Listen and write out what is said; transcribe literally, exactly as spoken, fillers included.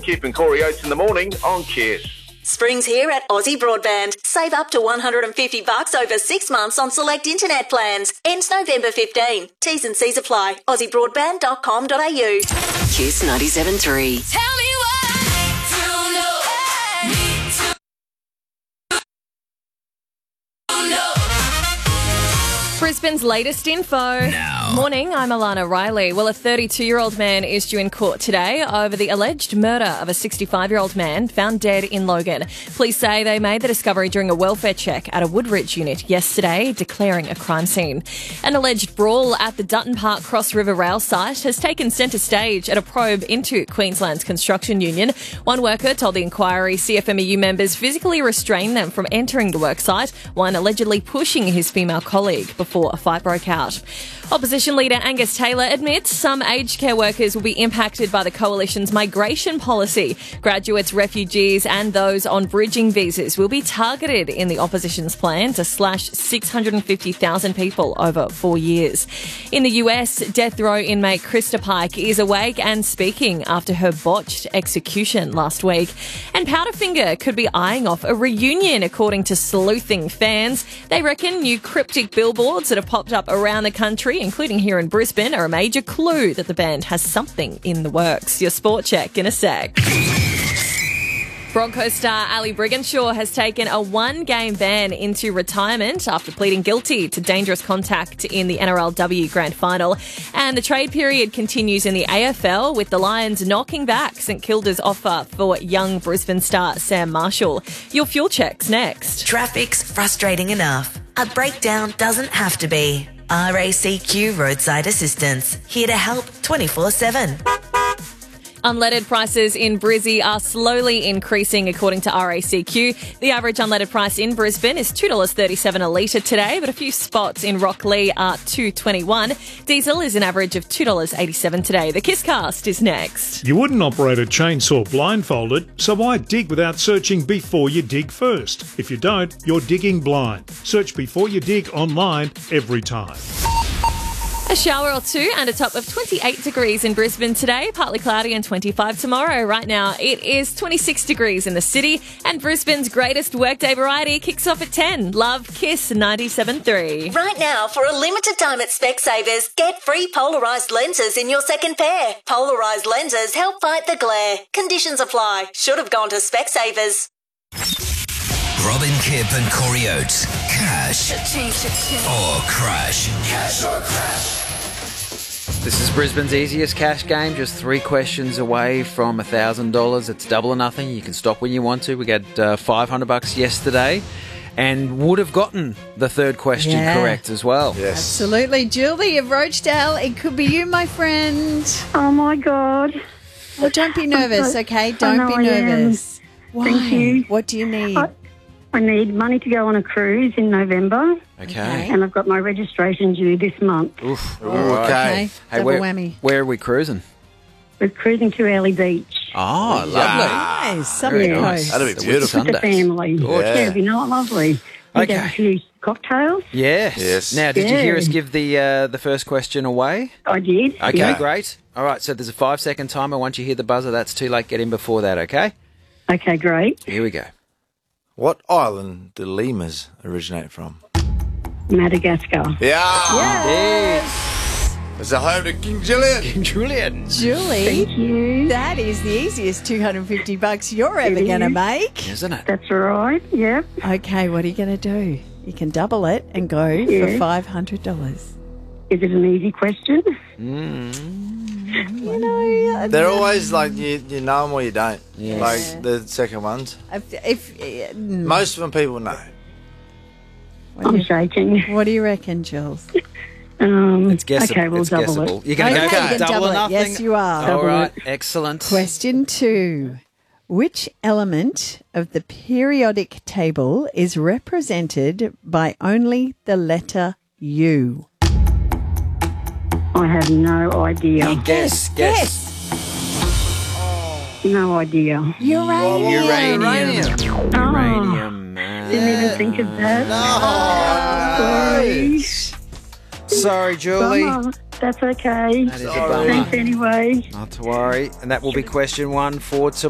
Kip and Corey Oates in the morning on Kiss. Spring's here at Aussie Broadband. Save up to one hundred fifty bucks over six months on select internet plans. Ends November fifteenth. T's and C's apply. aussie broadband dot com dot a u. Kiss ninety-seven point three. Tell me what to know. Need to know. Brisbane's latest info. Now. Morning, I'm Alana Riley. Well, a thirty-two-year-old man is due in court today over the alleged murder of a sixty-five-year-old man found dead in Logan. Police say they made the discovery during a welfare check at a Woodridge unit yesterday, declaring a crime scene. An alleged brawl at the Dutton Park Cross River rail site has taken centre stage at a probe into Queensland's construction union. One worker told the inquiry C F M E U members physically restrained them from entering the worksite, one allegedly pushing his female colleague before a fight broke out. Opposition leader Angus Taylor admits some aged care workers will be impacted by the Coalition's migration policy. Graduates, refugees and those on bridging visas will be targeted in the Opposition's plan to slash six hundred fifty thousand people over four years. In the U S, death row inmate Krista Pike is awake and speaking after her botched execution last week. And Powderfinger could be eyeing off a reunion, according to sleuthing fans. They reckon new cryptic billboards that have popped up around the country, including here in Brisbane, are a major clue that the band has something in the works. Your sport check in a sec. Broncos star Ali Brigginshaw has taken a one-game ban into retirement after pleading guilty to dangerous contact in the N R L W Grand Final. And the trade period continues in the A F L, with the Lions knocking back St Kilda's offer for young Brisbane star Sam Marshall. Your fuel check's next. Traffic's frustrating enough. A breakdown doesn't have to be. R A C Q Roadside Assistance, here to help twenty-four seven. Unleaded prices in Brizzy are slowly increasing, according to R A C Q. The average unleaded price in Brisbane is two dollars thirty-seven a litre today, but a few spots in Rocklea are two dollars twenty-one. Diesel is an average of two dollars eighty-seven today. The Kisscast is next. You wouldn't operate a chainsaw blindfolded, so why dig without searching before you dig first? If you don't, you're digging blind. Search before you dig online every time. A shower or two and a top of twenty-eight degrees in Brisbane today, partly cloudy and twenty-five tomorrow. Right now it is twenty-six degrees in the city, and Brisbane's greatest workday variety kicks off at ten. Love Kiss ninety-seven point three. Right now, for a limited time at Specsavers, get free polarised lenses in your second pair. Polarised lenses help fight the glare. Conditions apply. Should have gone to Specsavers. Robin Kip and Corey Oates. Cash or crash. Cash or crash. This is Brisbane's easiest cash game, just three questions away from one thousand dollars. It's double or nothing. You can stop when you want to. We got uh, five hundred bucks yesterday and would have gotten the third question Yeah. correct as well. Yes. Absolutely. Julie of Rochdale, it could be you, my friend. Oh, my God. Oh, don't be nervous, okay? I Don't know be I am. nervous. Why? Thank you. What do you need? I, I need money to go on a cruise in November, Okay. and I've got my registration due this month. Oof. Ooh, All right. okay. Okay, Hey, double where, whammy. where are we cruising? We're cruising to Early Beach Oh, lovely. Nice, Sunday Very nice. Coast. That'd be The beautiful. with the Sundays. family. Gorgeous. Yeah, it'd be not lovely. We Okay. get a few cocktails. Yes. Yes. Now, did you hear Yeah. us give the uh, the first question away? I did. Okay, Yeah. great. All right, so there's a five-second timer. Once you hear the buzzer, that's too late. Get in before that, okay? Okay, great. Here we go. What island do lemurs originate from? Madagascar. Yeah. Yes. It's a home to King Julian. King Julian. Julie, Thank you. that is the easiest two hundred fifty bucks you're ever It going to is. make. Isn't it? That's right. Yeah. Okay, what are you going to do? You can double it and go Yeah. for five hundred dollars. Is it an easy question? You know, They're always like, you, you know them or you don't. Yes. Like the second ones. if, if, uh, mm, Most of them people know. what, do I'm you, shaking. what do you reckon, Jules? Um, It's guessable. okay, we'll it's double guessable. it. You're going to Okay, go you for can double, double or it. nothing? Yes, you are. All Double right, it. excellent. Question two. Which element of the periodic table is represented by only the letter U? I have no idea. Guess, guess. No idea. Uranium. Uranium. Oh, Uranium. uh, didn't even think of that. No. Sorry. Sorry, Julie. Bummer. That's okay. That is a bummer. Thanks anyway. Not to worry. And that will be question one for tomorrow.